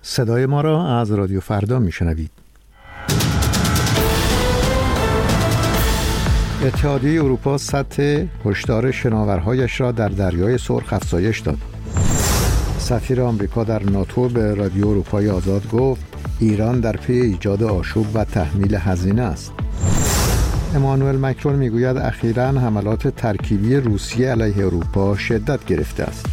صدای ما را از رادیو فردا میشنوید. اتحادیه اروپا سطح هشدار شناورهایش را در دریای سرخ افزایش داد. سفیر آمریکا در ناتو به رادیو اروپای آزاد گفت ایران در پی ایجاد آشوب و تحمیل هزینه است. امانوئل مکرون میگوید اخیراً حملات ترکیبی روسیه علیه اروپا شدت گرفته است.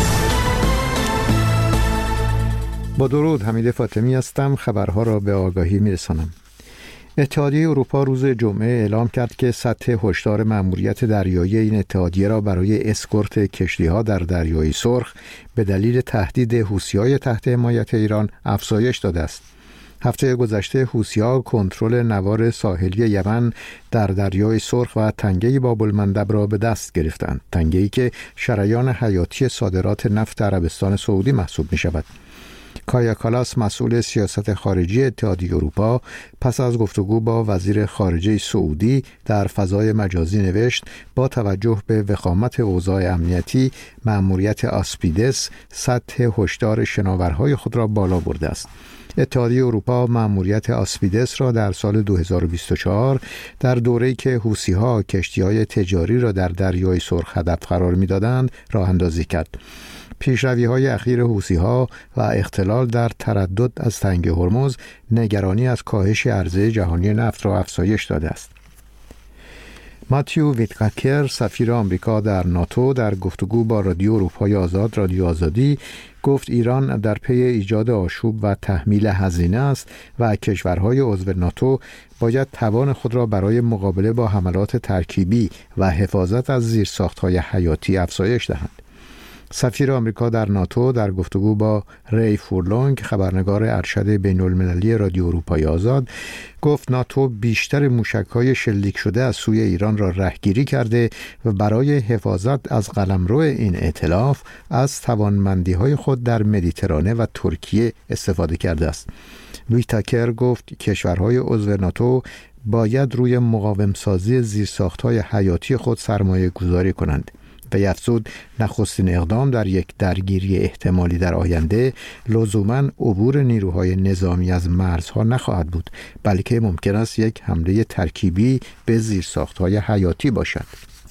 با درود، حمید فاطمی هستم. خبرها را به آگاهی میرسانم. اتحادیه اروپا روز جمعه اعلام کرد که سطح هشدار مأموریت دریایی این اتحادیه را برای اسکورت کشتی‌ها در دریای سرخ به دلیل تهدید حوثی‌های تحت حمایت ایران افزایش داده است. هفته گذشته حوثی‌ها کنترل نوار ساحلی یمن در دریای سرخ و تنگه باب‌المندب را به دست گرفتند، تنگه‌ای که شریان حیاتی صادرات نفت عربستان سعودی محسوب می‌شود. کایا کالاس، مسئول سیاست خارجی اتحادیه اروپا، پس از گفتگو با وزیر خارجه سعودی در فضای مجازی نوشت با توجه به وخامت اوضاع امنیتی، مأموریت آسپیدس سطح هشدار شناورهای خود را بالا برده است. اتحادیه اروپا مأموریت آسپیدس را در سال 2024 در دوره‌ای که حوثی‌ها کشتی‌های تجاری را در دریای سرخ هدف قرار می‌دادند راه اندازی کرد. پیشروی‌های اخیر حوثی‌ها و اختلال در تردد از تنگه هرمز نگرانی از کاهش عرضه جهانی نفت را افزایش داده است. ماتیو ویتکاکر، سفیر آمریکا در ناتو، در گفتگو با رادیو اروپای آزاد رادیو آزادی گفت ایران در پی ایجاد آشوب و تحمیل هزینه است و کشورهای عضو ناتو باید توان خود را برای مقابله با حملات ترکیبی و حفاظت از زیرساخت‌های حیاتی افزایش دهند. سفیر آمریکا در ناتو در گفتگو با ری فورلونگ، خبرنگار ارشد بین‌المللی رادیو اروپای آزاد، گفت ناتو بیشتر موشک‌های شلیک شده از سوی ایران را رهگیری کرده و برای حفاظت از قلمرو این ائتلاف از توانمندی‌های خود در مدیترانه و ترکیه استفاده کرده است. ویتاکر گفت کشورهای عضو ناتو باید روی مقاوم‌سازی زیرساخت‌های حیاتی خود سرمایه گذاری کنند و افزود نخستین اقدام در یک درگیری احتمالی در آینده لزوماً عبور نیروهای نظامی از مرزها نخواهد بود، بلکه ممکن است یک حمله ترکیبی به زیرساخت‌های حیاتی باشد.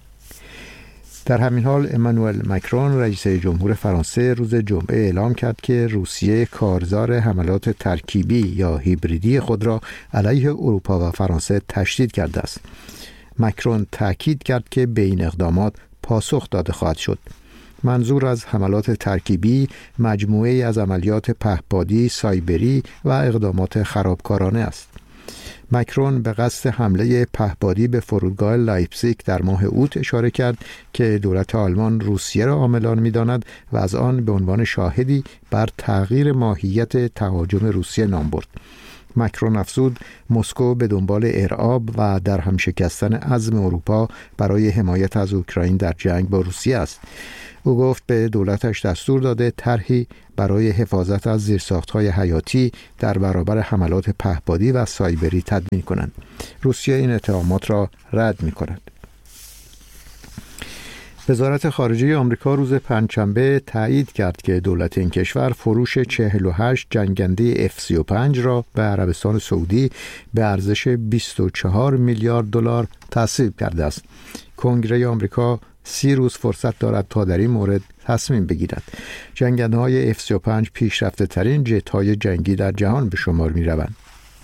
در همین حال امانوئل مکرون، رئیس جمهور فرانسه، روز جمعه اعلام کرد که روسیه کارزار حملات ترکیبی یا هیبریدی خود را علیه اروپا و فرانسه تشدید کرده است. مکرون تأکید کرد که به این اقدامات پاسخ داده خواهد شد. منظور از حملات ترکیبی مجموعه‌ای از عملیات پهپادی، سایبری و اقدامات خرابکارانه است. مکرون به قصد حمله پهپادی به فرودگاه لایپزیگ در ماه اوت اشاره کرد که دولت آلمان روسیه را عاملان می‌داند و از آن به عنوان شاهدی بر تغییر ماهیت تهاجم روسیه نام برد. مکرون افزود مسکو به دنبال ارعاب و در هم شکستن عزم اروپا برای حمایت از اوکراین در جنگ با روسیه است. او گفت به دولتش دستور داده طرحی برای حفاظت از زیرساخت‌های حیاتی در برابر حملات پهپادی و سایبری تدوین کنند. روسیه این اتهامات را رد می‌کند. وزارت خارجه آمریکا روز پنجشنبه تایید کرد که دولت این کشور فروش 48 جنگنده F-35 را به عربستان سعودی به ارزش 24 میلیارد دلار تصویب کرده است. کنگره آمریکا 30 روز فرصت دارد تا در این مورد تصمیم بگیرد. جنگنده‌های F-35 پیشرفته ترین جت‌های جنگی در جهان به شمار می‌روند.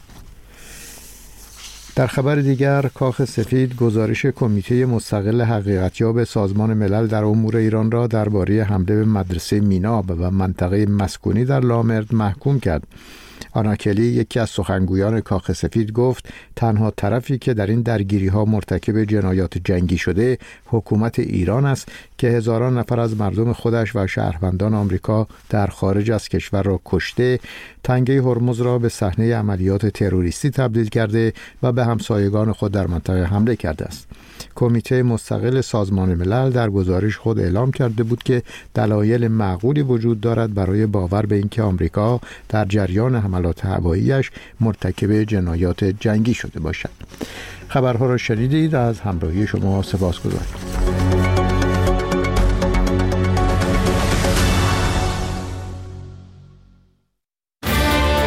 در خبر دیگر، کاخ سفید گزارش کمیته مستقل حقیقتیاب سازمان ملل در امور ایران را درباره حمله به مدرسه میناب و منطقه مسکونی در لامرد محکوم کرد. آنا کلی، یکی از سخنگویان کاخ سفید، گفت تنها طرفی که در این درگیری‌ها مرتکب جنایات جنگی شده حکومت ایران است که هزاران نفر از مردم خودش و شهروندان آمریکا در خارج از کشور را کشته، تنگه هرمز را به صحنه عملیات تروریستی تبدیل کرده و به همسایگان خود در منطقه حمله کرده است. کمیته مستقل سازمان ملل در گزارش خود اعلام کرده بود که دلایل معقولی وجود دارد برای باور به اینکه آمریکا در جریان حملات هوایی‌اش مرتکب جنایات جنگی شده باشد. خبرها را شنیدید. از همراهی شما سپاسگزارم.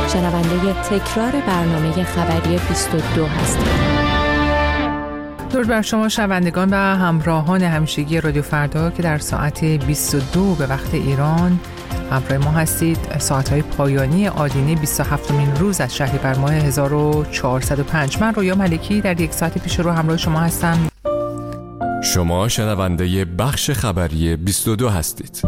شنونده تکرار برنامه خبری 22 هستید. درود بر شما شنوندگان و همراهان همیشگی رادیو فردا که در ساعت 22 به وقت ایران همراه ما هستید. ساعت‌های پایانی آدینه 27مین روز از شهریور ماه 1405. من رویا ملکی در یک ساعت پیش رو همراه شما هستم. شما شنونده بخش خبری 22 هستید.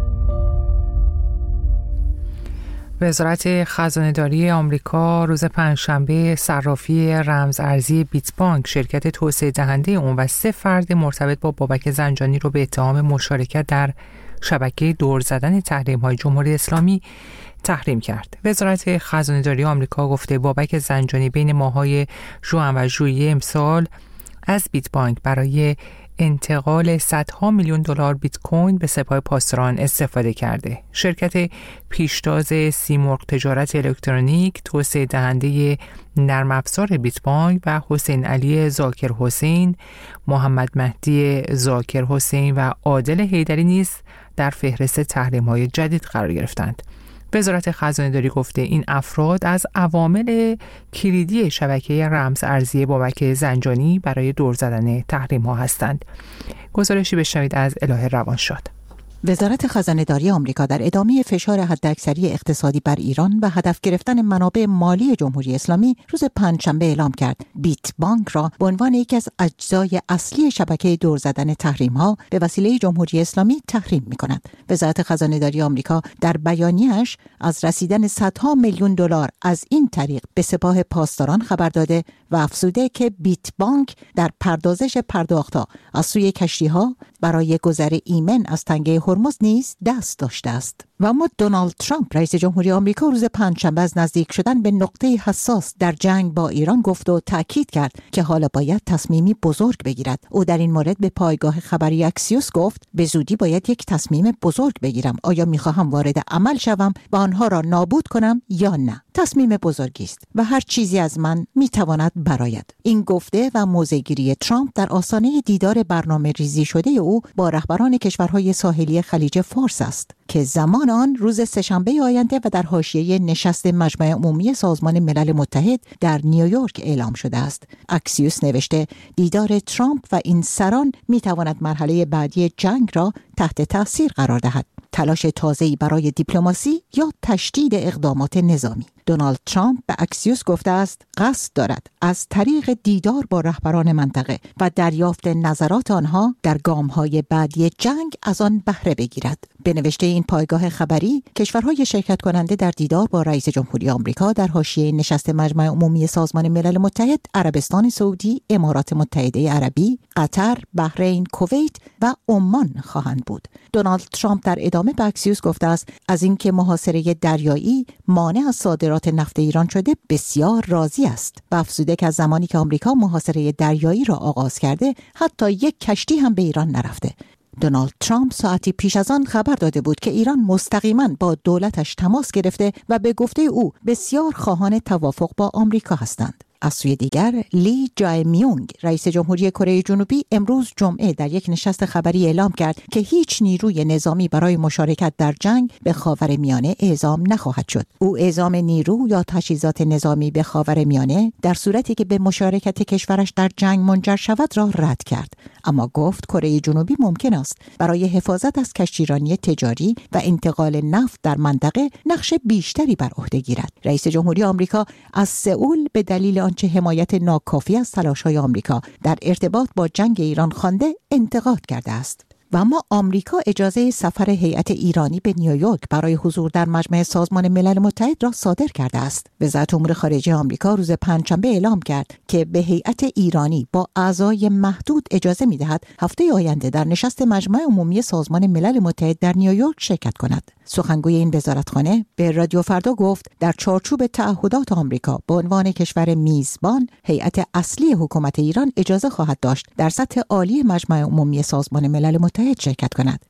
وزارت خزانه‌داری آمریکا روز پنجشنبه صرافی رمز ارزی بیت بانک شرکت توسعه دهنده اون و 3 فرد مرتبط با بابک زنجانی رو به اتهام مشارکت در شبکه دور زدن تحریم‌های جمهوری اسلامی تحریم کرد. وزارت خزانه‌داری آمریکا گفته بابک زنجانی بین ماه‌های ژوئن و ژوئیه امسال از بیت بانک برای انتقال صدها میلیون دلار بیت کوین به سپاه پاسداران استفاده کرده. شرکت پیشتاز سیمرغ تجارت الکترونیک، توسعه دهنده نرم افزار بیت بانک و حسین علی ذاکر حسین، محمد مهدی ذاکر حسین و عادل حیدری نیز در فهرست تحریم‌های جدید قرار گرفتند. وزارت خزانه‌داری گفته این افراد از عوامل کلیدی شبکه رمز ارزی بابک زنجانی برای دور زدن تحریم‌ها هستند. گزارشی بشنوید از الهه روانشاد. وزارت خزانه‌داری آمریکا در ادامه فشار حداکثری اقتصادی بر ایران و هدف گرفتن منابع مالی جمهوری اسلامی روز پنجشنبه اعلام کرد بیت بانک را به عنوان یکی از اجزای اصلی شبکه دور زدن تحریم‌ها به وسیله جمهوری اسلامی تحریم می‌کند. وزارت خزانه‌داری آمریکا در بیانیه‌اش از رسیدن صدها میلیون دلار از این طریق به سپاه پاسداران خبر داده و افزوده که بیت بانک در پردازش پرداخت‌ها از سوی کشتی‌ها برای گذر ایمن از تنگه هرمز نیز دست داشته است. و اما دونالد ترامپ رئیس جمهوری آمریکا روز پنجشنبه از نزدیک شدن به نقطه حساس در جنگ با ایران گفت و تاکید کرد که حالا باید تصمیمی بزرگ بگیرد. او در این مورد به پایگاه خبری اکسیوس گفت به زودی باید یک تصمیم بزرگ بگیرم. آیا می‌خواهم وارد عمل شوم و آنها را نابود کنم یا نه؟ تصمیم بزرگی است و هر چیزی از من میتواند برآید. این گفته و موضع‌گیری ترامپ در آستانه دیدار برنامه‌ریزی شده او با رهبران کشورهای ساحلی خلیج فارس است که زمان آن روز سه‌شنبه آینده و در حاشیه نشست مجمع عمومی سازمان ملل متحد در نیویورک اعلام شده است. اکسیوس نوشته دیدار ترامپ و این سران میتواند مرحله بعدی جنگ را تحت تاثیر قرار دهد. تلاش تازه‌ای برای دیپلماسی یا تشدید اقدامات نظامی. دونالد ترامپ به اکسیوس گفته است قصد دارد از طریق دیدار با رهبران منطقه و دریافت نظرات آنها در گام‌های بعدی جنگ از آن بهره بگیرد. به نوشته این پایگاه خبری کشورهای شرکت کننده در دیدار با رئیس جمهوری آمریکا در حاشیه نشست مجمع عمومی سازمان ملل متحد عربستان سعودی، امارات متحده عربی، قطر، بحرین، کویت و عمان خواهند بود. دونالد ترامپ در ادامه به اکسیوس گفته است از اینکه محاصره دریایی مانع از صادرات نفت ایران شده بسیار راضی است و افزوده که از زمانی که آمریکا محاصره دریایی را آغاز کرده حتی یک کشتی هم به ایران نرفته. دونالد ترامپ ساعتی پیش از آن خبر داده بود که ایران مستقیما با دولتش تماس گرفته و به گفته او بسیار خواهان توافق با آمریکا هستند. از سوی دیگر لی جای میونگ رئیس جمهوری کره جنوبی امروز جمعه در یک نشست خبری اعلام کرد که هیچ نیروی نظامی برای مشارکت در جنگ به خاورمیانه اعزام نخواهد شد. او اعزام نیرو یا تجهیزات نظامی به خاورمیانه در صورتی که به مشارکت کشورش در جنگ منجر شود را رد کرد، اما گفت کره جنوبی ممکن است برای حفاظت از کشتیرانی تجاری و انتقال نفت در منطقه نقش بیشتری بر عهده گیرد. رئیس جمهوری آمریکا از سئول به دلیل آنچه حمایت ناکافی از تلاش‌های آمریکا در ارتباط با جنگ ایران خوانده انتقاد کرده است. و اما آمریکا اجازه سفر هیئت ایرانی به نیویورک برای حضور در مجمع سازمان ملل متحد را صادر کرده است. وزارت امور خارجه آمریکا روز پنجشنبه اعلام کرد که به هیئت ایرانی با اعضای محدود اجازه می‌دهد هفته آینده در نشست مجمع عمومی سازمان ملل متحد در نیویورک شرکت کند. سخنگوی این وزارتخانه به رادیو فردا گفت در چارچوب تعهدات آمریکا به عنوان کشور میزبان، هیئت اصلی حکومت ایران اجازه خواهد داشت در سطح عالی مجمع عمومی سازمان ملل متحد شرکت کند.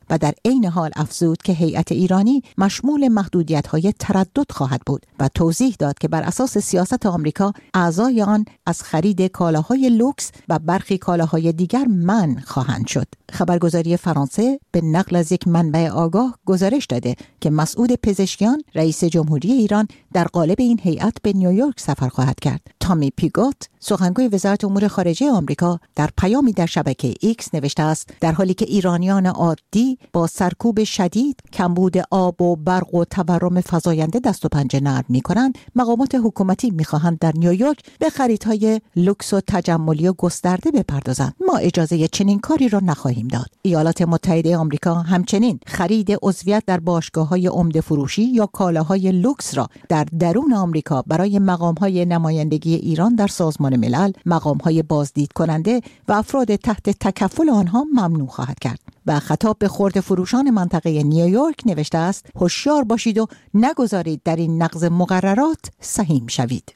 و در عین حال افزود که هیئت ایرانی مشمول محدودیت‌های تردد خواهد بود و توضیح داد که بر اساس سیاست آمریکا اعضای آن از خرید کالاهای لوکس و برخی کالاهای دیگر منع خواهند شد. خبرگزاری فرانسه به نقل از یک منبع آگاه گزارش داده که مسعود پزشکیان رئیس جمهوری ایران در قالب این هیئت به نیویورک سفر خواهد کرد. تامی پیگوت سخنگوی وزارت امور خارجه آمریکا در پیامی در شبکه ایکس نوشته است در حالی که ایرانیان عادی با سرکوب شدید، کمبود آب و برق و تورم فزاینده دست و پنجه نرم می‌کنند، مقامات حکومتی می‌خواهند در نیویورک به خریدهای لوکس و تجملی و گسترده بپردازند. ما اجازه چنین کاری را نخواهیم داد. ایالات متحده آمریکا همچنین خرید عضویت در باشگاه‌های عمده فروشی یا کالاهای لوکس را در درون آمریکا برای مقام‌های نمایندگی ایران در سازمان ملل، مقام‌های بازدید کننده و افراد تحت تکفل آنها ممنوع خواهد کرد. و خطاب به خرده فروشان منطقه نیویورک نوشته است هوشیار باشید و نگذارید در این نقض مقررات سهیم شوید.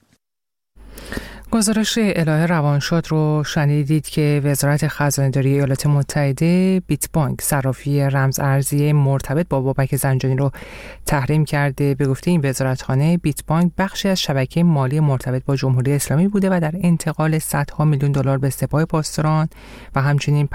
گزارش الهه روانشاد رو شنیدید که وزارت خزانه‌داری ایالات متحده بیت بانک صرافی رمز ارزی مرتبط با بابک زنجانی رو تحریم کرده. به گفته این وزارتخانه بیت بانک بخشی از شبکه مالی مرتبط با جمهوری اسلامی بوده و در انتقال صدها میلیون دلار به سپاه پاسداران و همچنین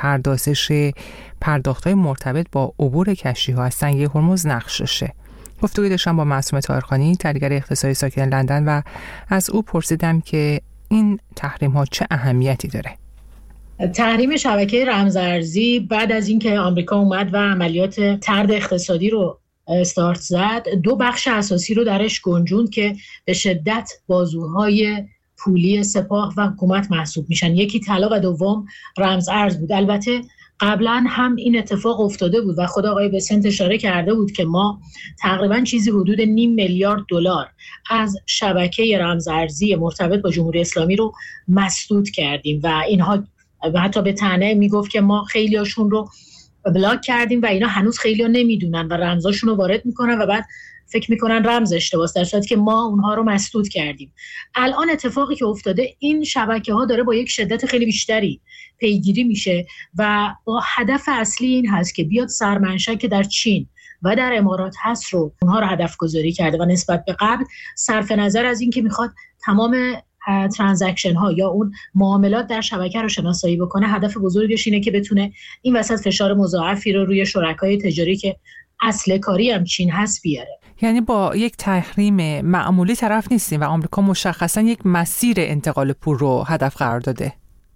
پرداخت‌های مرتبط با عبور کشتی‌ها از سنگ هرمز نقش داشته. گفتگو داشتم با معصومه طاهرخانی، تحلیلگر اقتصادی ساکن لندن، و از او پرسیدم که این تحریم ها چه اهمیتی داره؟ تحریم شبکه رمزارزی بعد از اینکه آمریکا اومد و عملیات طرد اقتصادی رو استارت زد، دو بخش اساسی رو درش گنجوند که به شدت بازوهای پولی سپاه و حکومت محسوب میشن. یکی طلا و دوم رمز ارز بود. البته قبلا هم این اتفاق افتاده بود و خود آقای بسنت اشاره کرده بود که ما تقریبا چیزی حدود $500 میلیارد از شبکه رمزارزی مرتبط با جمهوری اسلامی رو مسدود کردیم و اینها حتی به طعنه میگفت که ما خیلیاشون رو بلاک کردیم و اینا هنوز خیلیا نمیدونن و رمزاشون رو وارد میکنن و بعد فکر میکنن رمز اشتباهه، در صورتی که ما اونها رو مسدود کردیم. الان اتفاقی که افتاده، این شبکه ها داره با یک شدت خیلی بیشتری پیگیری میشه و با هدف اصلی این هست که بیاد سرمنشأ که در چین و در امارات هست رو اونها رو هدف گذاری کرده و نسبت به قبل صرف نظر از این که میخواد تمام ترانزکشن ها یا اون معاملات در شبکه رو شناسایی بکنه، هدف بزرگش اینه که بتونه این وسط فشار مضاعفی رو روی شرکای تجاری که اصل کاری هم چین هست بیاره. یعنی با یک تحریم معمولی طرف نیستیم و آمریکا مشخصا یک مسیر انتقال پول رو هدف قرار داده.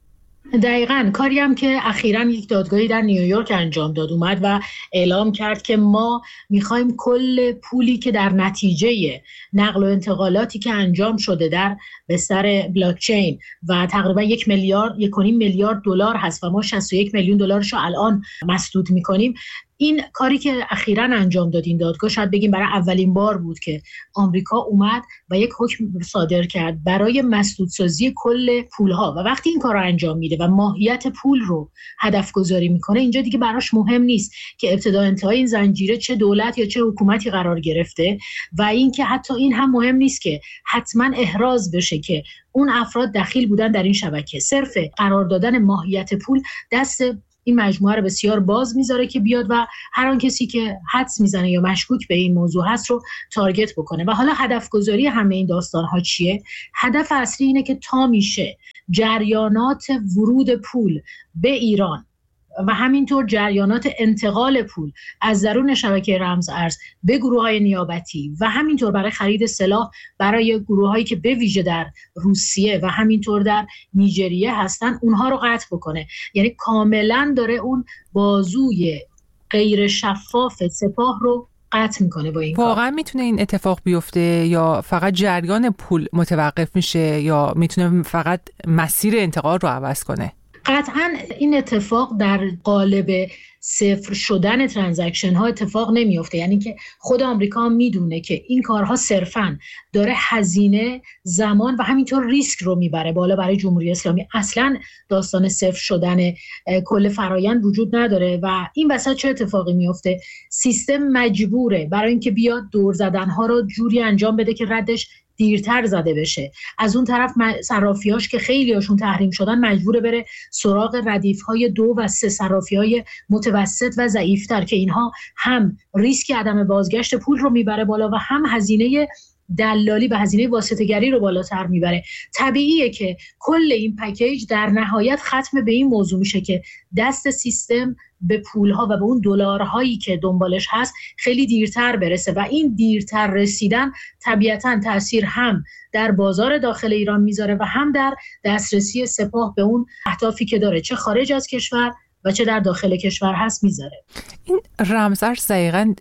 دقیقاً کاری هم که اخیراً یک دادگاهی در نیویورک انجام داد، اومد و اعلام کرد که ما میخوایم کل پولی که در نتیجه نقل و انتقالاتی که انجام شده در بستر بلاکچین و تقریبا $1.5 میلیارد هست و ما $61 میلیون رو الان مسدود میکنیم. این کاری که اخیراً انجام داد این دادگاه، شاید بگیم برای اولین بار بود که آمریکا اومد و یک حکم صادر کرد برای مسدودسازی کل پولها و وقتی این کار رو انجام میده و ماهیت پول رو هدف گذاری میکنه، اینجا دیگه براش مهم نیست که ابتدا انتهای این زنجیره چه دولت یا چه حکومتی قرار گرفته و اینکه حتی این هم مهم نیست که حتما احراز بشه که اون افراد دخیل بودن در این شبکه. صرف قرار دادن ماهیت پول دست این مجموعه رو بسیار باز میذاره که بیاد و هر آن کسی که حدس میزنه یا مشکوک به این موضوع هست رو تارگت بکنه. و حالا هدف گذاری همه این داستان ها چیه؟ هدف اصلی اینه که تا میشه جریانات ورود پول به ایران و همینطور جریانات انتقال پول از درون شبکه رمز ارز به گروه‌های نیابتی و همینطور برای خرید سلاح برای گروه‌هایی که به ویژه در روسیه و همینطور در نیجریه هستن، اونها رو قطع بکنه. یعنی کاملا داره اون بازوی غیر شفاف سپاه رو قطع میکنه با این واقعا کار. میتونه این اتفاق بیفته یا فقط جریان پول متوقف میشه یا میتونه فقط مسیر انتقال رو عوض کنه؟ قطعاً این اتفاق در قالب صفر شدن ترانزکشن ها اتفاق نمیفته. یعنی که خود آمریکا میدونه که این کارها صرفاً داره هزینه، زمان و همینطور ریسک رو میبره بالا برای جمهوری اسلامی. اصلاً داستان صفر شدن کل فرایند وجود نداره و این وسط چه اتفاقی میفته؟ سیستم مجبوره برای اینکه بیاد دور زدن ها رو جوری انجام بده که ردش دیرتر زده بشه. از اون طرف صرافیاش که خیلی هاشون تحریم شدن مجبوره بره سراغ ردیف‌های 2 و 3 صرافی‌های متوسط و ضعیف‌تر که اینها هم ریسک عدم بازگشت پول رو میبره بالا و هم هزینه دلالی و هزینه واسطه‌گری رو بالاتر میبره. طبیعیه که کل این پکیج در نهایت ختم به این موضوع میشه که دست سیستم به پولها و به اون دلارهایی که دنبالش هست خیلی دیرتر برسه و این دیرتر رسیدن طبیعتاً تأثیر هم در بازار داخل ایران میذاره و هم در دسترسی سپاه به اون اهدافی که داره، چه خارج از کشور و چه در داخل کشور هست میذاره. این رمزارز دقیقاً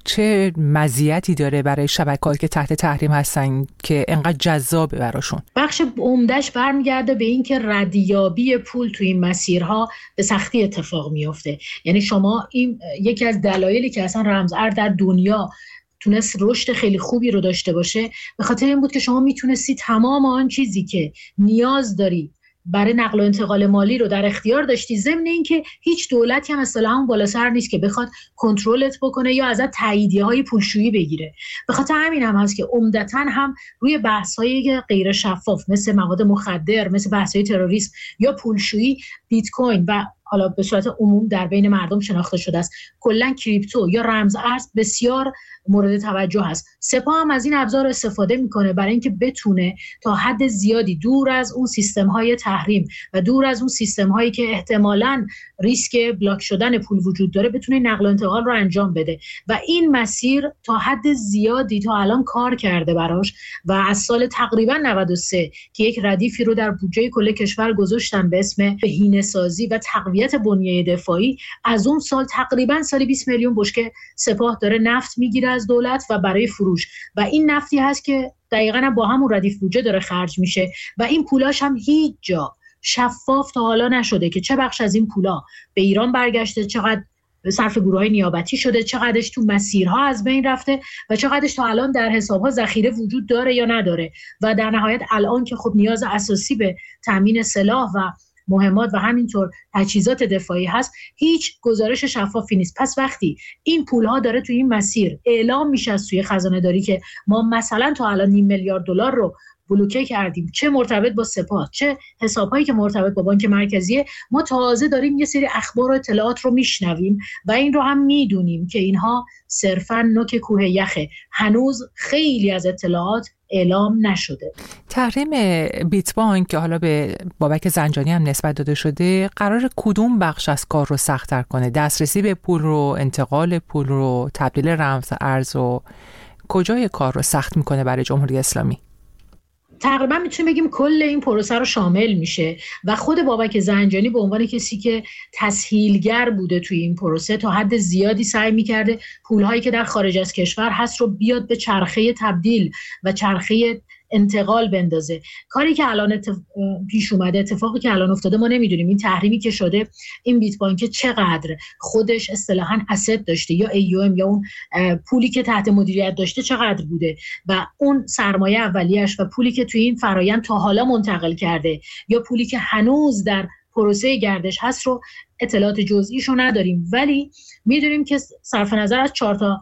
چه مزیتی داره برای شبکه‌هایی که تحت تحریم هستن که انقدر جذابه براشون؟ بخش عمده‌اش برمیگرده به این که ردیابی پول تو این مسیرها به سختی اتفاق میفته. یعنی شما این یکی از دلایلی که اصلا رمزارز در دنیا تونست رشد خیلی خوبی رو داشته باشه به خاطر این بود که شما میتونستی تمام آن چیزی که نیاز داری برای نقل و انتقال مالی رو در اختیار داشتی، ضمن این که هیچ دولتی هم اصطلاحاً بالا سر نیست که بخواد کنترلت بکنه یا ازت تاییدیه‌های پولشویی بگیره. به خاطر همین هم هست که عمدتاً هم روی بحث‌های غیر شفاف مثل مواد مخدر، مثل بحث‌های تروریسم یا پولشویی، بیت کوین و حالا به صورت عموم در بین مردم شناخته شده است، کلاً کریپتو یا رمز ارز بسیار مورد توجه هست. سپاه هم از این ابزار استفاده میکنه برای اینکه بتونه تا حد زیادی دور از اون سیستم‌های تحریم و دور از اون سیستم‌هایی که احتمالاً ریسک بلاک شدن پول وجود داره بتونه نقل و انتقال رو انجام بده و این مسیر تا حد زیادی تا الان کار کرده براش و از سال تقریبا 93 که یک ردیفی رو در بودجه کل کشور گذاشتن به اسم بهینه‌سازی و تقویت بنیه دفاعی، از اون سال تقریبا سالی 20 میلیون بشکه سپاه داره نفت میگیره از دولت و برای فروش و این نفتی هست که دقیقاً با همون ردیف بودجه داره خرج میشه و این پولاش هم هیچ جا شفاف تا حالا نشده که چه بخش از این پولا به ایران برگشته، چقدر صرف گروه‌های نیابتی شده، چقدرش تو مسیرها از بین رفته و چقدرش تا الان در حساب‌ها ذخیره وجود داره یا نداره و در نهایت الان که خب نیاز اساسی به تامین سلاح و مهمات و همینطور تجهیزات دفاعی هست، هیچ گزارش شفافی نیست. پس وقتی این پولها داره تو این مسیر اعلام میشه از سوی خزانه داری که ما مثلا تا الان 5 میلیارد دلار رو بلوکه کردیم، چه مرتبط با سپاه چه حسابهایی که مرتبط با بانک مرکزی، ما تازه داریم یه سری اخبار و اطلاعات رو میشنویم و این رو هم میدونیم که اینها صرفاً نوک کوه یخه، هنوز خیلی از اطلاعات اعلام نشده. تحریم بیت بانک که حالا به بابک زنجانی هم نسبت داده شده، قرار کدوم بخش از کار رو سخت‌تر کنه؟ دسترسی به پول رو، انتقال پول رو، تبدیل رمز ارز رو، کجای کار رو سخت میکنه برای جمهوری اسلامی؟ تقریبا میتونیم بگیم کل این پروسه رو شامل میشه و خود بابک زنجانی به عنوان کسی که تسهیلگر بوده توی این پروسه تا حد زیادی سعی میکرده پولهایی که در خارج از کشور هست رو بیاد به چرخه تبدیل و چرخه انتقال بندازه. کاری که الان پیش اومده، اتفاقی که الان افتاده، ما نمیدونیم این تحریمی که شده این بیت بانک چقدر خودش اصطلاحاً اسید داشته یا AUM یا اون پولی که تحت مدیریت داشته چقدر بوده و اون سرمایه اولیه‌اش و پولی که توی این فرایند تا حالا منتقل کرده یا پولی که هنوز در پروسه گردش هست رو اطلاعات جزئیشو نداریم، ولی میدونیم که صرف نظر از 4 تا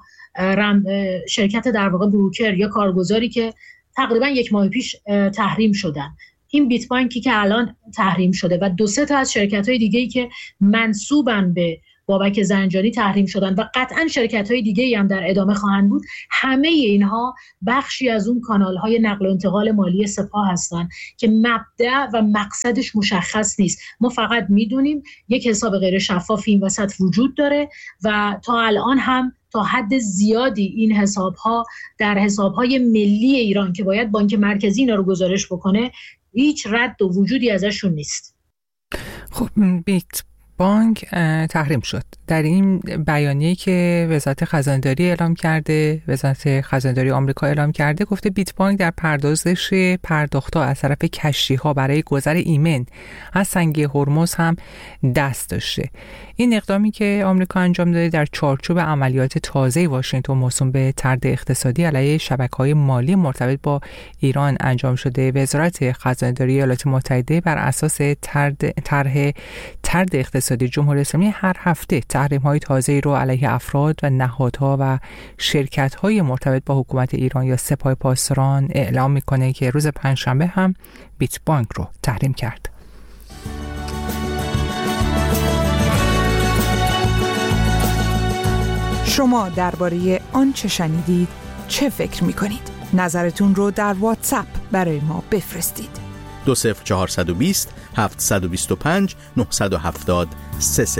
شرکت در واقع بروکر یا کارگزاری که تقریبا 1 ماه پیش تحریم شدن، این بیت بانکی که الان تحریم شده و 2-3 تا از شرکت‌های دیگه‌ای که منسوبن به بابک زنجانی تحریم شدن و قطعاً شرکت‌های دیگه‌ای هم در ادامه خواهند بود، همه اینها بخشی از اون کانال‌های نقل و انتقال مالی سپاه هستن که مبدأ و مقصدش مشخص نیست. ما فقط میدونیم یک حساب غیر شفاف این وسط وجود داره و تا الان هم تا حد زیادی این حساب‌ها در حساب‌های ملی ایران که باید بانک مرکزی اینا رو گزارش بکنه هیچ رد و وجودی ازشون نیست. خب بیت بانک تحریم شد. در این بیانیه‌ای که وزارت خزانه‌داری اعلام کرده، وزارت خزانه‌داری آمریکا اعلام کرده، گفته بیت بانک در پردازش پرداخت‌ها از طرف کشتی‌ها برای گذر ایمن از سنگ هرمز هم دست داشته. این اقدامی که آمریکا انجام داده در چارچوب عملیات تازه واشنگتن موسوم به طرد اقتصادی علیه شبکه‌های مالی مرتبط با ایران انجام شده. وزارت خزانه‌داری ایالات متحده بر اساس طرح اقتصادی اقتصادی جمهوری اسلامی هر هفته تحریم‌های تازه‌ای رو علیه افراد و نهادها و شرکت‌های مرتبط با حکومت ایران یا سپاه پاسداران اعلام می‌کنه که روز پنجشنبه هم بیت بانک رو تحریم کرد. شما درباره آنچه شنیدید چه فکر می‌کنید؟ نظرتون رو در واتساپ برای ما بفرستید. 20420 725 970 30.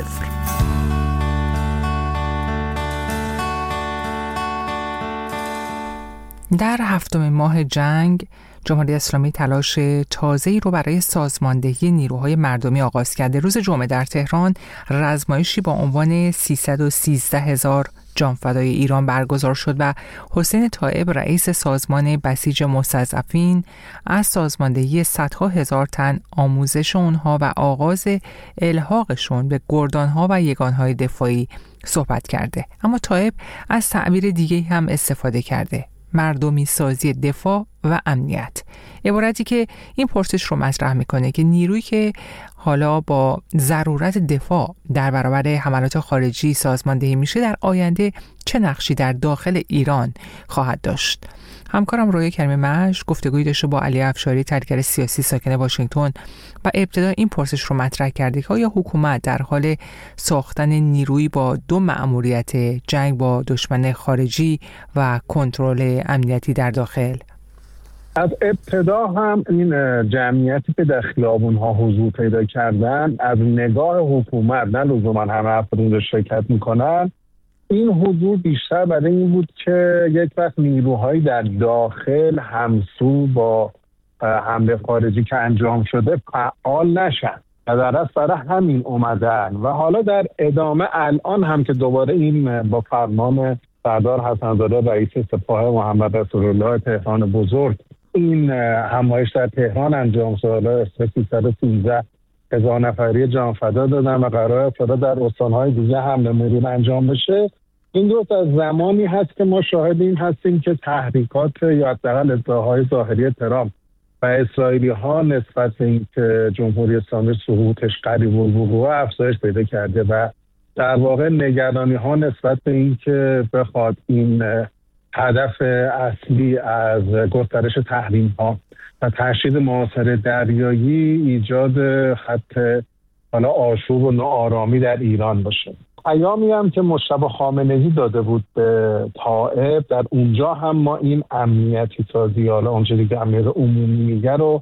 در هفتمین ماه جنگ جمهوری اسلامی تلاش تازه‌ای رو برای سازماندهی نیروهای مردمی آغاز کرده. روز جمعه در تهران رزمایشی با عنوان 313,000 جانفدای ایران برگزار شد و حسین طایب رئیس سازمان بسیج مستضعفین از سازماندهی صدها هزار تن، آموزش اونها و آغاز الحاقشون به گردانها و یگانهای دفاعی صحبت کرده. اما طایب از تعبیر دیگه‌ای هم استفاده کرده: مردمی سازی دفاع و امنیت. عبارتی که این پرسش رو مطرح میکنه که نیرویی که حالا با ضرورت دفاع در برابر حملات خارجی سازماندهی میشه در آینده چه نقشی در داخل ایران خواهد داشت. همکارم رویا کریمی مشک گفتگویی داشته با علی افشاری، تحلیلگر سیاسی ساکن واشنگتن و ابتدا این پرسش رو مطرح کرده که آیا حکومت در حال ساختن نیرویی با دو مأموریت، جنگ با دشمن خارجی و کنترل امنیتی در داخل؟ از ابتدا هم این جمعیتی که در خیابون‌ها حضور پیدا کردن، از نگاه حکومت نه لزوما همه افراد اونجا شرکت میکنن، این حضور بیشتر برای این بود که یک وقت نیروهایی در داخل همسو با حمله خارجی که انجام شده فعال نشن و در اصل برای همین اومدن. و حالا در ادامه الان هم که دوباره این با فرمان سردار حسن‌زاده رئیس سپاه محمد رسولالله تهران بزرگ این همایش در تهران انجام شد، 313,000 نفری جانفدا دادن و قرار است در استان‌های دیگه حمله مرور انجام بشه. این درست از زمانی هست که ما شاهد این هستیم که تحریکات یا حداقل ادعاهای ظاهری ترامپ و اسرائیلی‌ها نسبت به اینکه جمهوری اسلامی سقوطش قریب الوقوع افزایش پیدا کرده و در واقع نگرانی‌ها نسبت به اینکه بخواد این هدف اصلی از گسترش تحریم‌ها و تشدید محاصره دریایی ایجاد خط حالا آشوب و ناآرامی در ایران باشه. پیامی هم که مجتبی خامنه‌ای داده بود به طائب، در اونجا هم ما این امنیتی سازی، حالا اونجوری که امنیت عمومی میگه رو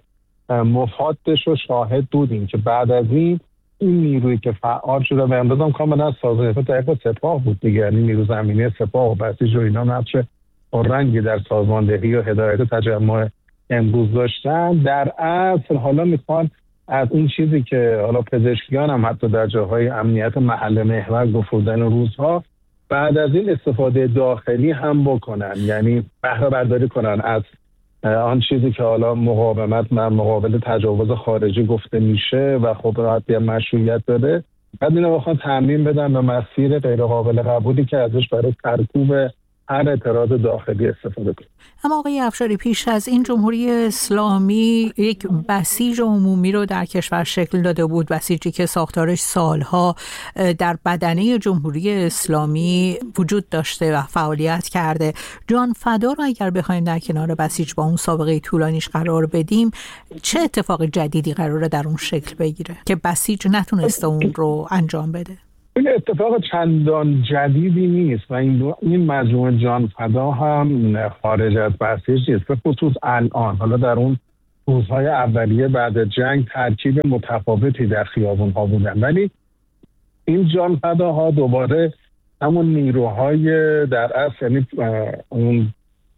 مفادش رو شاهد بودیم که بعد از این نیرویی که فعال شده و امروز هم کاملا از سازمان دفاع سپاه بود دیگه، یعنی نیرو زمینی سپاه و بسیج و اینا نقش رنگی در سازماندهی و هدایت تجمع امروز داشتن. در اصل حالا میخوان از این چیزی که حالا پزشکیان هم حتی در جاهای امنیت محل محور گفتن روزها، بعد از این استفاده داخلی هم بکنن، یعنی بهره برداری کنن از آن چیزی که حالا مقاومت مقابل تجاوز خارجی گفته میشه و خب راحتی مشروعیت داره، بعد اینو بخوان تمرین بدن به مسیر غیر قابل قبولی که ازش برای سرکوب هر اعتراض داخلی استفاده کنید. اما آقای افشاری، پیش از این جمهوری اسلامی یک بسیج عمومی رو در کشور شکل داده بود، بسیجی که ساختارش سالها در بدنه جمهوری اسلامی وجود داشته و فعالیت کرده. جانفدا رو اگر بخوایم در کنار بسیج با اون سابقه طولانیش قرار بدیم، چه اتفاق جدیدی قراره در اون شکل بگیره که بسیج نتونسته اون رو انجام بده؟ این اتفاق چندان جدیدی نیست و این مجموعه جانفدا هم خارج از بسیج نیست، به خصوص الان. حالا در اون روزهای اولیه بعد جنگ ترکیب متفاوتی در خیابون‌ها بودن، ولی این جانفداها دوباره همون نیروهای در اصل، یعنی اون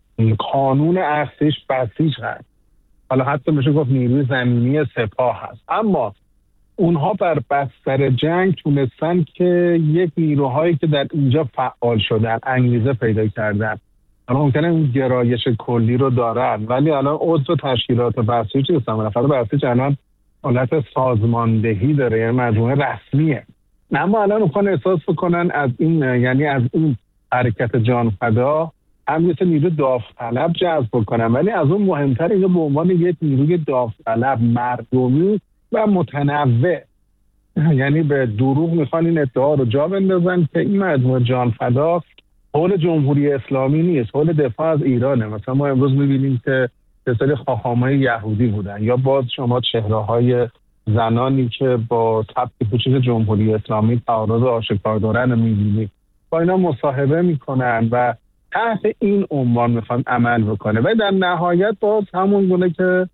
کانون اصلیش بسیج هست، حالا حتی میشه گفت نیروی زمینی سپاه هست، اما اونها بر بستر جنگ تونستن که یک نیروهایی که در اینجا فعال شدن، انگیزه پیدا کردن، حالا ممکنه اون گرایش کلی رو دارن ولی الان عضو تشکیلات بسیج نیستن. بالاخره بسیج الان حالت سازماندهی داره، یعنی مجموعه رسمیه. اما الان میخوان احساس بکنن از این، یعنی از این حرکت جانفدا هم مثل نیرو داوطلب جذب بکنن، ولی از اون مهمتر اینو به عنوان یک نیروی داوطلب مردمی و متنوع یعنی به دروغ میخوان این ادعا رو جا بندازن که این مجموعه جانفدا حول جمهوری اسلامی نیست، حول دفاع از ایرانه. مثلا ما امروز میبینیم که سری خاخامای یهودی بودن، یا باز شما چهره‌های زنانی که با تبت پوشش جمهوری اسلامی تعارض آشکار دارن میبینیم، با اینا مصاحبه میکنن و تحت این عنوان میخوان عمل بکنه. و در نهایت باز همون گونه که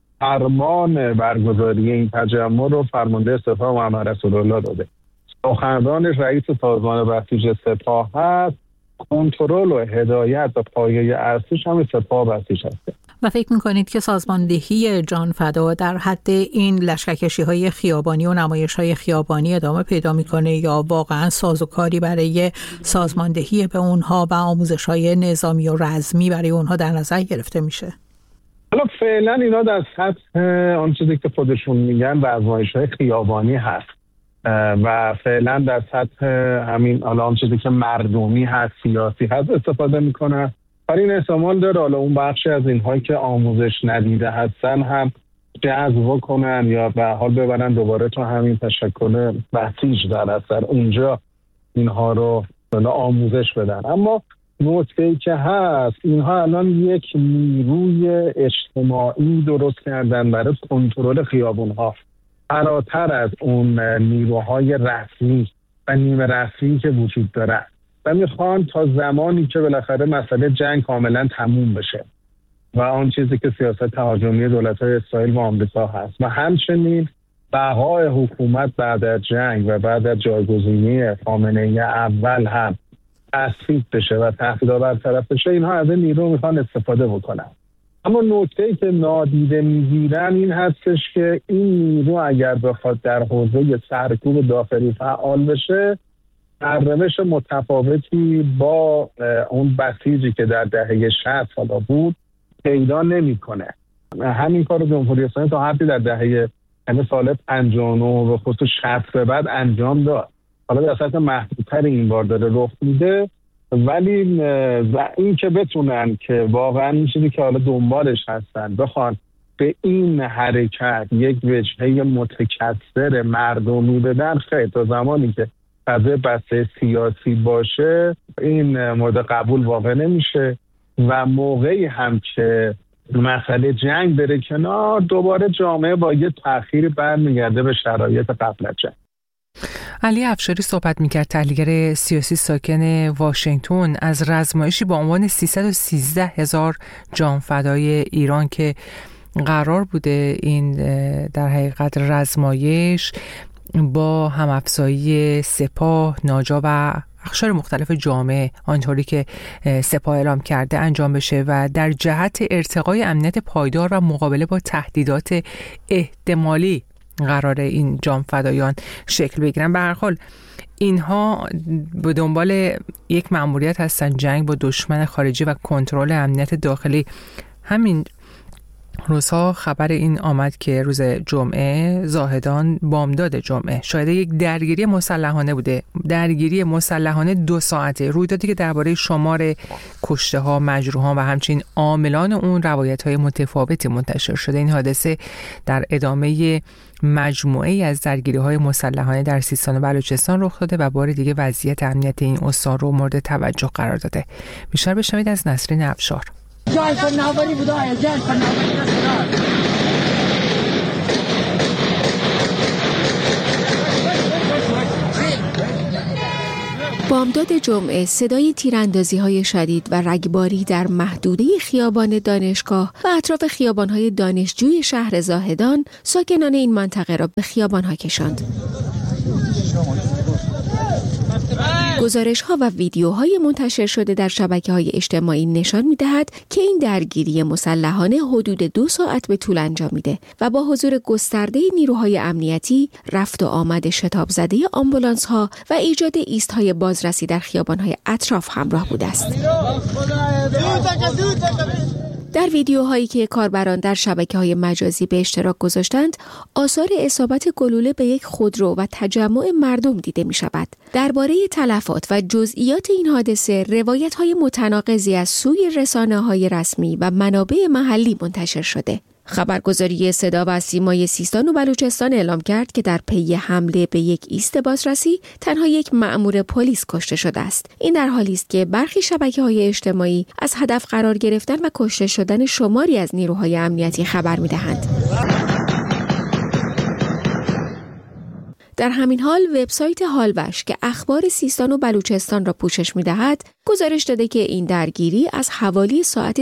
فرمان برگزاری این تجمع رو فرمانده سپاه محمد رسول الله داده، سخنران رئیس سازمان بسیج سپاه هست، کنترل و هدایت و پایه ارزش هم سپاه بسیج هست. و فکر میکنید که سازماندهی جانفدا در حد این لشکرکشی‌های خیابانی و نمایش‌های خیابانی ادامه پیدا میکنه یا واقعا سازوکاری برای سازماندهی به اونها و آموزش‌های نظامی و رزمی برای اونها در نظر گرفته میشه؟ حالا فعلا اینا در سطح آن چیزی که خودشون میگن و آزمایش‌های خیابانی هست و فعلا در سطح همین حالا آن چیزی که مردمی هست، سیاسی هست استفاده میکنن. برای این احتمال داره حالا اون بخشی از اینهایی که آموزش ندیده هستن هم جذب کنن یا به حال ببرن دوباره تو همین تشکل بسیج در اثر اونجا اینها رو آموزش بدن. اما نکته‌ای که هست، اینها الان یک نیروی اجتماعی درست کردن برای کنترل خیابون‌ها، فراتر از اون نیروهای رسمی و نیمه رسمی که وجود دارن و میخوان تا زمانی که بالاخره مسئله جنگ کاملا تموم بشه و آن چیزی که سیاست تهاجمی دولت‌های اسرائیل و آمریکا هست و همچنین بقای حکومت بعد از جنگ و بعد از جایگزینی خامنه‌ای اول هم تصفیه بشه و تهدیدها برطرف بشه، اینها از این نیرو میخوان استفاده بکنن. اما نکته‌ای که نادیده میگیرن این هستش که این نیرو اگر بخواد در حوزه سرکوب داخلی فعال بشه، در روش متفاوتی با اون بسیجی که در دهه 60 سالا بود پیدا نمیکنه. همین کار جمهوری اسلامی تا حدی در دهه سال 59 و خصوص 60 به بعد انجام داد. حالا در سطح محدودتر این بار داره رخ میده، ولی این که بتونن که واقعا این چیزی که حالا دنبالش هستن بخوان به این حرکت یک وجهه متکثر مردمی بدن، خیلی تا زمانی که قضیه بحث سیاسی باشه این مورد قبول واقع نمیشه و موقعی هم که مسئله جنگ بره کنار، دوباره جامعه با یه تأخیر برمیگرده به شرایط قبل از جنگ. علی افشاری صحبت میکرد، تحلیلگر سیاسی ساکن واشنگتن، از رزمایشی با عنوان 313,000 جانفدای ایران که قرار بوده این در حقیقت رزمایش با همافزایی سپاه، ناجا و اقشار مختلف جامعه آنطوری که سپاه اعلام کرده انجام بشه و در جهت ارتقای امنیت پایدار و مقابله با تهدیدات احتمالی قرار این جانفدایان شکل بگیرن. به هر حال اینها به دنبال یک مأموریت هستن، جنگ با دشمن خارجی و کنترل امنیت داخلی. همین روزها خبر این آمد که روز جمعه زاهدان بامداد جمعه شاهد یک درگیری مسلحانه بوده، درگیری مسلحانه 2 ساعته، رویدادی که درباره شمار کشته ها، مجروح ها و همچنین عاملان اون روایت های متفاوتی منتشر شده. این حادثه در ادامه مجموعه ای از درگیری های مسلحانه در سیستان و بلوچستان رخ داده و بار دیگه وضعیت امنیت این استان رو مورد توجه قرار داده. بیشتر بشنوید از نسرین افشار. بامداد جمعه صدای تیراندازی‌های شدید و رگباری در محدوده خیابان دانشگاه و اطراف خیابان‌های دانشجوی شهر زاهدان ساکنان این منطقه را به خیابان‌ها کشاند. گزارش‌ها و ویدیوهای منتشر شده در شبکه‌های اجتماعی نشان می‌دهد که این درگیری مسلحانه حدود 2 ساعت به طول انجامیده و با حضور گسترده نیروهای امنیتی، رفت و آمد شتاب زده آمبولانس‌ها و ایجاد ایست‌های بازرسی در خیابان‌های اطراف همراه بوده است. در ویدیوهایی که کاربران در شبکه‌های مجازی به اشتراک گذاشتند، آثار اصابت گلوله به یک خودرو و تجمع مردم دیده می‌شود. درباره تلفات و جزئیات این حادثه روایت‌های متناقضی از سوی رسانه‌های رسمی و منابع محلی منتشر شده. خبرگزاری صدا و سیمای سیستان و بلوچستان اعلام کرد که در پی حمله به یک ایست بازرسی تنها یک مأمور پلیس کشته شده است. این در حالی است که برخی شبکه‌های اجتماعی از هدف قرار گرفتن و کشته شدن شماری از نیروهای امنیتی خبر می‌دهند. در همین حال وبسایت هالوش که اخبار سیستان و بلوچستان را پوشش می‌دهد، گزارش داده که این درگیری از حوالی ساعت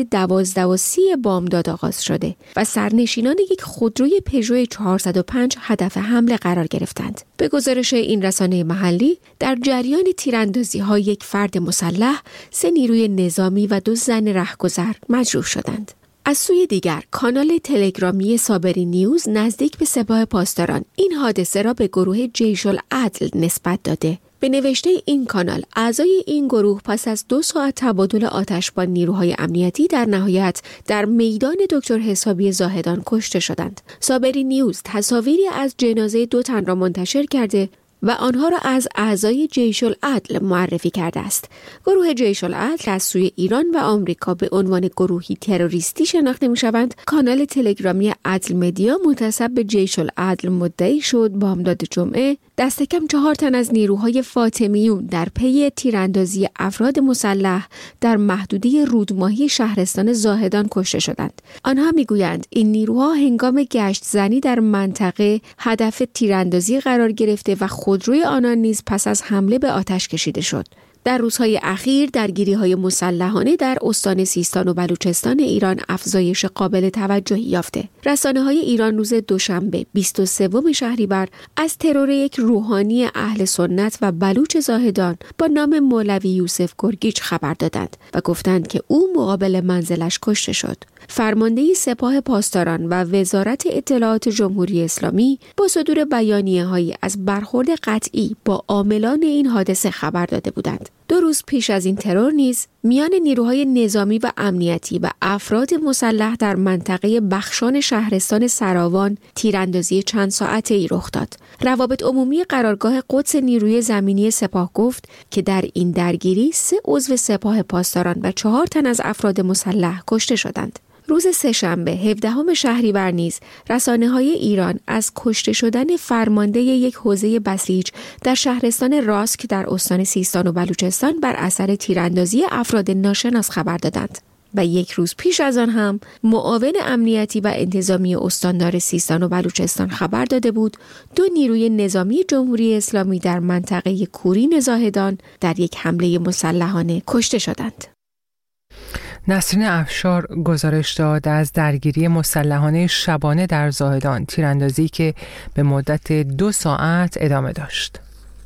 12:30 بامداد آغاز شده و سرنشینان یک خودروی پژو 405 هدف حمله قرار گرفتند. به گزارش این رسانه محلی، در جریان تیراندازی‌ها یک فرد مسلح، 3 نیروی نظامی و 2 زن رهگذر مجروح شدند. از سوی دیگر کانال تلگرامی صابری نیوز نزدیک به سپاه پاسداران این حادثه را به گروه جیش العدل نسبت داده. به نوشته این کانال، اعضای این گروه پس از 2 ساعت تبادل آتش با نیروهای امنیتی در نهایت در میدان دکتر حسابی زاهدان کشته شدند. صابری نیوز تصاویری از جنازه 2 تن را منتشر کرده و آنها را از اعضای جیش العدل معرفی کرده است. گروه جیش العدل از سوی ایران و آمریکا به عنوان گروهی تروریستی شناخته می‌شوند. کانال تلگرامی عدل مدیا منتسب به جیش العدل مدعی شد بامداد جمعه دست کم 4 تن از نیروهای فاطمیون در پی تیراندازی افراد مسلح در محدوده رودماهی شهرستان زاهدان کشته شدند. آنها میگویند این نیروها هنگام گشت زنی در منطقه هدف تیراندازی قرار گرفته و خودروی آنان نیز پس از حمله به آتش کشیده شد. در روزهای اخیر درگیری‌های مسلحانه در استان سیستان و بلوچستان ایران افزایش قابل توجهی یافته. رسانه‌های ایران روز دوشنبه 23 شهریور از ترور یک روحانی اهل سنت و بلوچ زاهدان با نام مولوی یوسف گرگیچ خبر دادند و گفتند که او مقابل منزلش کشته شد. فرمانده سپاه پاسداران و وزارت اطلاعات جمهوری اسلامی با صدور بیانیه‌هایی از برخورد قطعی با عاملان این حادثه خبر داده بودند. 2 روز پیش از این ترور نیز میان نیروهای نظامی و امنیتی و افراد مسلح در منطقه بخشان شهرستان سراوان تیراندازی چند ساعته‌ای رخ داد. روابط عمومی قرارگاه قدس نیروی زمینی سپاه گفت که در این درگیری 3 عضو سپاه پاسداران و 4 تن از افراد مسلح کشته شدند. روز سه‌شنبه 17 شهریور نیز رسانه‌های ایران از کشته شدن فرمانده یک حوزه بسیج در شهرستان راسک در استان سیستان و بلوچستان بر اثر تیراندازی افراد ناشناس خبر دادند. و 1 روز پیش از آن هم معاون امنیتی و انتظامی استاندار سیستان و بلوچستان خبر داده بود 2 نیروی نظامی جمهوری اسلامی در منطقه کورین زاهدان در یک حمله مسلحانه کشته شدند. نسرین افشار گزارش داد از درگیری مسلحانه شبانه در زاهدان، تیراندازی که به مدت 2 ساعت ادامه داشت.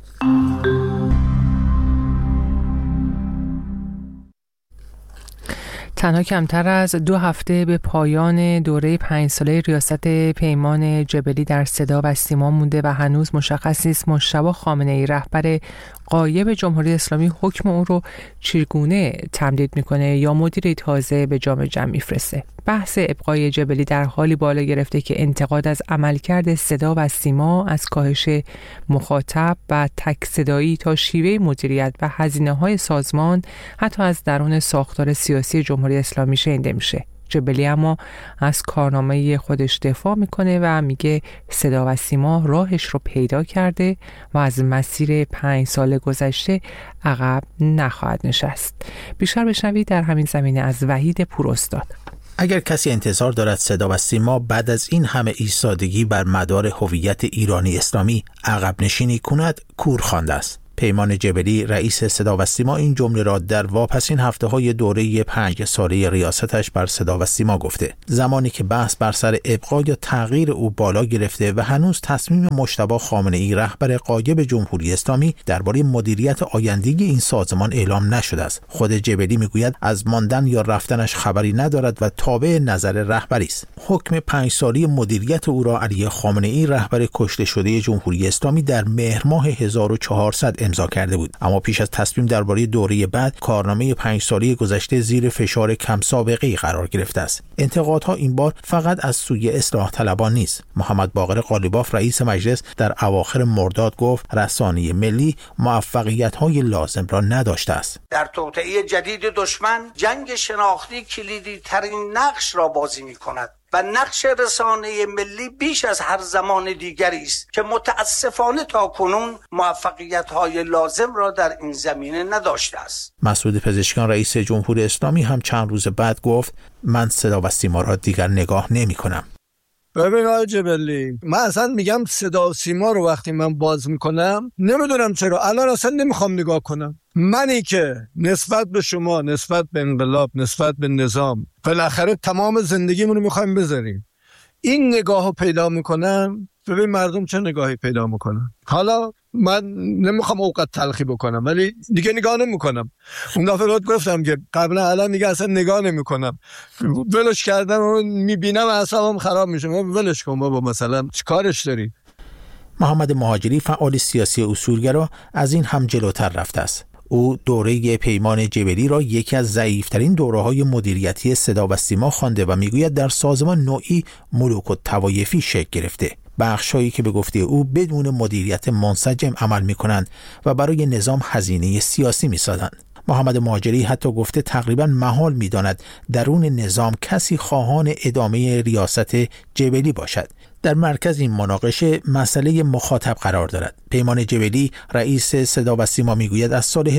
تنها کمتر از 2 هفته به پایان دوره 5 ساله ریاست پیمان جبلی در صدا و سیما مونده و هنوز مشخص نیست مجتبی خامنه‌ای رهبر غایب جمهوری اسلامی حکم او رو چگونه تمدید میکنه یا مدیری تازه به جام جمع میفرسته. بحث ابقای جبلی در حالی بالا گرفته که انتقاد از عملکرد صدا و سیما از کاهش مخاطب و تک صدایی تا شیوه مدیریت و هزینه‌های سازمان حتی از درون ساختار سیاسی جمهوری اسلامی شنیده میشه. جبلی اما از کارنامه خودش دفاع میکنه و میگه صدا و سیما راهش رو پیدا کرده و از مسیر 5 سال گذشته عقب نخواهد نشست. بیشتر بشنوید در همین زمینه از وحید پوراستاد. اگر کسی انتظار دارد صدا و سیما بعد از این همه ایستادگی بر مدار هویت ایرانی اسلامی عقب نشینی کند، کور خوانده است. پیمان جبلی رئیس صدا و سیما این جمله را در واپسین هفته‌های دوره 5 ساله ریاستش بر صدا و سیما گفته. زمانی که بحث بر سر ابقا یا تغییر او بالا گرفته و هنوز تصمیم مجتبی خامنه‌ای رهبر غایب جمهوری اسلامی درباره مدیریت آیندگی این سازمان اعلام نشده است. خود جبلی میگوید از ماندن یا رفتنش خبری ندارد و تابع نظر رهبری است. حکم 5 ساله مدیریت او را علی خامنه‌ای رهبر کشته شده جمهوری اسلامی در مهر ماه 1400 امضا کرده بود، اما پیش از تصمیم درباره دوره بعد کارنامه 5 ساله گذشته زیر فشار کم سابقه‌ای قرار گرفته است. انتقادها این بار فقط از سوی اصلاح طلبان نیست. محمد باقر قالیباف رئیس مجلس در اواخر مرداد گفت رسانه ملی موفقیت‌های لازم را نداشته است. در توطئه جدید دشمن جنگ شناختی کلیدی ترین نقش را بازی می‌کند. و نقش رسانه ملی بیش از هر زمان دیگری است که متاسفانه تاکنون موفقیت‌های لازم را در این زمینه نداشته است. مسعود پزشکیان رئیس جمهوری اسلامی هم چند روز بعد گفت من صدا و سیما را دیگر نگاه نمی‌کنم. ببین آقای جبلی، من اصلا میگم صدا و سیما رو وقتی من باز میکنم نمیدونم چرا الان اصلا نمیخوام نگاه کنم. منی که نسبت به شما، نسبت به انقلاب، نسبت به نظام بالاخره تمام زندگیمون رو میخوایم بذاریم، این نگاه رو پیدا میکنم. ببین مردم چه نگاهی پیدا میکنن. حالا من نمیخوام اوقات تلخی بکنم ولی دیگه نگاه نمیکنم. اون دفعه رو گفتم که قبلا الان دیگه اصلا نگاه نمیکنم، ولش کردم و میبینم اعصابم خراب میشه. ولش کن بابا، مثلا چیکارش داری؟ محمد مهاجری فعال سیاسی اصولگرا از این هم جلوتر رفته است. او دوره پیمان جبلی را یکی از ضعیف‌ترین دوره‌های مدیریتی صدا و سیما خوانده و میگوید در سازمان نوعی ملوک الطوایفی شکل گرفته. بخشایی که به گفته او بدون مدیریت منسجم عمل می‌کنند و برای نظام هزینه سیاسی می‌سازند. محمد مهاجری حتی گفته تقریباً محال می‌داند درون نظام کسی خواهان ادامه ریاست جبلی باشد. در مرکز این مناقشه مسئله مخاطب قرار دارد. پیمان جبلی رئیس صدا و سیما میگوید از سال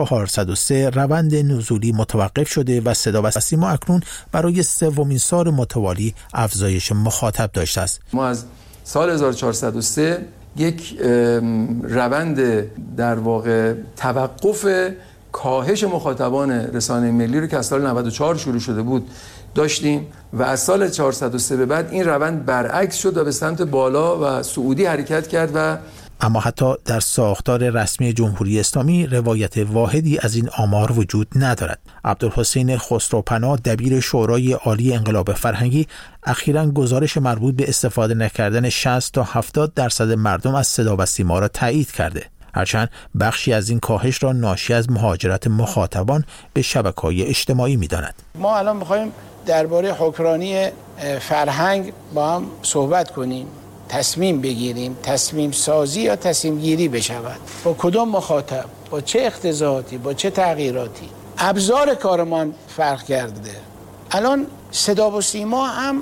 1403 روند نزولی متوقف شده و صدا و سیما اکنون برای سومین سال متوالی افزایش مخاطب داشته است. ما از سال 1403 یک روند در واقع توقف کاهش مخاطبان رسانه ملی رو که از سال 94 شروع شده بود داشتیم و از سال 403 به بعد این روند برعکس شد و به سمت بالا و صعودی حرکت کرد. و اما حتی در ساختار رسمی جمهوری اسلامی روایت واحدی از این آمار وجود ندارد. عبدالحسین خسروپناه دبیر شورای عالی انقلاب فرهنگی اخیراً گزارش مربوط به استفاده نکردن 60 تا 70% مردم از صدا و سیما را تایید کرده. هرچند بخشی از این کاهش را ناشی از مهاجرت مخاطبان به شبکه‌های اجتماعی می‌داند. ما الان می‌خوایم درباره حکمرانی فرهنگ با هم صحبت کنیم، تصمیم بگیریم، تصمیم سازی یا تصمیم گیری بشود. با کدام مخاطب، با چه اقتضاعاتی، با چه تغییراتی. ابزار کار ما هم فرق کرده. الان صدا و سیما هم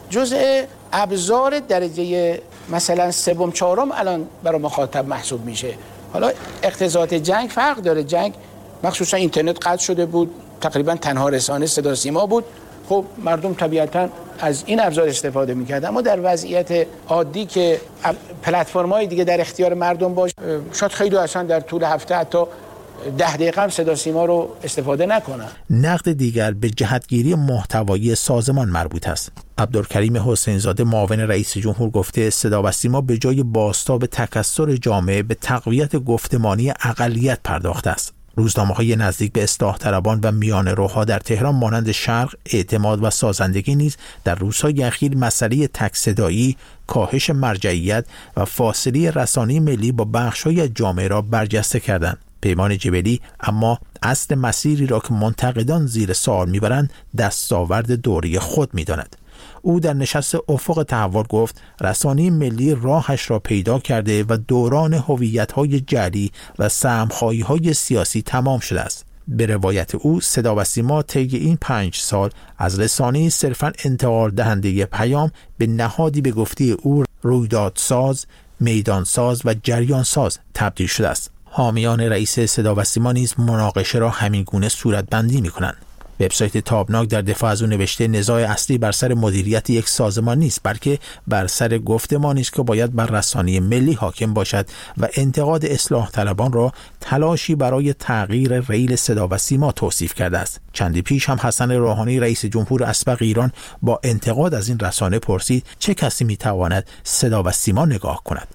جزء ابزار درجه مثلا سوم چهارم الان برای مخاطب محسوب میشه. حالا اقتضاعات جنگ فرق داره. جنگ مخصوصا اینترنت قطع شده بود، تقریبا تنها رسانه صدا سیما بود. خب مردم طبیعتا از این ابزار استفاده میکردن. اما در وضعیت عادی که پلتفرم‌های دیگه در اختیار مردم باشه، شاید خیلی اصلا در طول هفته حتی 10 دقیقه هم صدا سیما رو استفاده نکنن. نقد دیگر به جهتگیری محتوایی سازمان مربوط است. عبدالکریم حسین زاده معاون رئیس جمهور گفته صدا و سیما به جای بازتاب تکثر جامعه به تقویت گفتمانی اقلیت پرداخته است. روزنامه‌های نزدیک به اصلاح طلبان و میانه روها در تهران مانند شرق، اعتماد و سازندگی نیز در روزهای اخیر مسئله تک صدایی، کاهش مرجعیت و فاصله رسانه‌ای ملی با بخش‌های از جامعه را برجسته کردند. پیمان جبلی اما اصل مسیری را که منتقدان زیر سوال میبرند دستاورد دوره خود میداند. او در نشست افق تحول گفت رسانه ملی راهش را پیدا کرده و دوران هویت‌های جعلی و سهم‌خواهی‌های سیاسی تمام شده است. به روایت او صدا و سیما طی این 5 سال از رسانه‌ای صرفاً انتقال دهنده پیام به نهادی به گفته او رویدادساز، میدانساز و جریانساز تبدیل شده است. حامیان رئیس صدا و سیما نیز مناقشه را همین گونه صورتبندی می‌کنند. وبسایت تابناک در دفاع از او نوشته نزاع اصلی بر سر مدیریت یک سازمان نیست، بلکه بر سر گفتمانی است که باید بر رسانه ملی حاکم باشد و انتقاد اصلاح طلبان را تلاشی برای تغییر ریل صدا و سیما توصیف کرده است. چندی پیش هم حسن روحانی رئیس جمهور اسبق ایران با انتقاد از این رسانه پرسید چه کسی میتواند صدا و سیما نگاه کند.